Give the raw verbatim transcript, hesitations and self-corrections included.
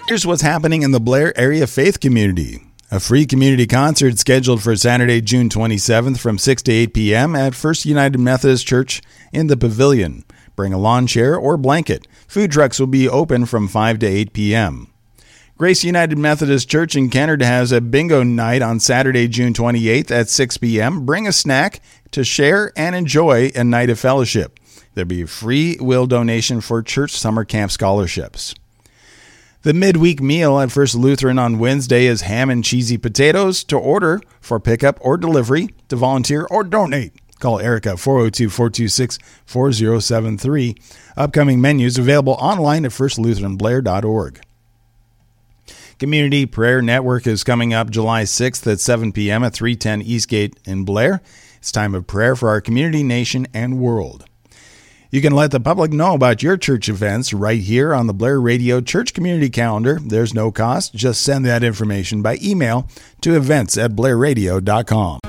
Here's what's happening in the Blair area faith community. A free community concert scheduled for Saturday, June twenty-seventh from six to eight p.m. at First United Methodist Church in the Pavilion. Bring a lawn chair or blanket. Food trucks will be open from five to eight p.m. Grace United Methodist Church in Kennard has a bingo night on Saturday, June twenty-eighth at six p.m. Bring a snack to share and enjoy a night of fellowship. There'll be a free will donation for church summer camp scholarships. The midweek meal at First Lutheran on Wednesday is ham and cheesy potatoes. To order for pickup or delivery, to volunteer or donate, call Erica four oh two, four two six, four oh seven three. Upcoming menus available online at first lutheran blair dot org. Community Prayer Network is coming up July sixth at seven p.m. at three ten Eastgate in Blair. It's time of prayer for our community, nation, and world. You can let the public know about your church events right here on the Blair Radio Church Community Calendar. There's no cost. Just send that information by email to events at blair radio dot com.